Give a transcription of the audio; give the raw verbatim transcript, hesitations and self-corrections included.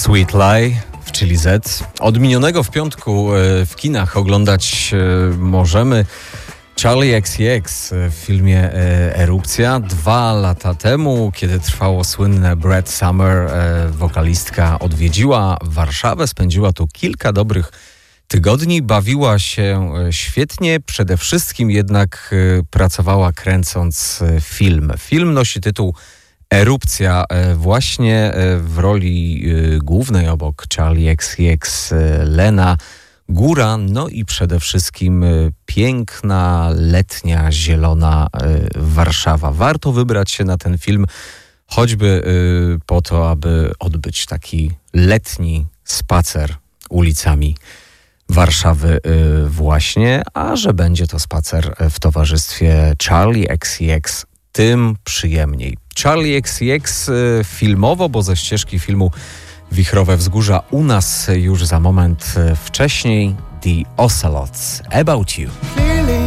Sweet Lie w Chili Z. Od minionego w piątku w kinach oglądać możemy Charli X C X w filmie Erupcja. Dwa lata temu, kiedy trwało słynne Brad Summer, wokalistka odwiedziła Warszawę, spędziła tu kilka dobrych tygodni, bawiła się świetnie, przede wszystkim jednak pracowała kręcąc film. Film nosi tytuł Erupcja, właśnie w roli głównej obok Charli X C X Lena Góra, no i przede wszystkim piękna, letnia, zielona Warszawa. Warto wybrać się na ten film, choćby po to, aby odbyć taki letni spacer ulicami Warszawy właśnie, a że będzie to spacer w towarzystwie Charli X C X, tym przyjemniej. Charli X C X filmowo, bo ze ścieżki filmu Wichrowe Wzgórza u nas już za moment wcześniej The Ocelots, About You.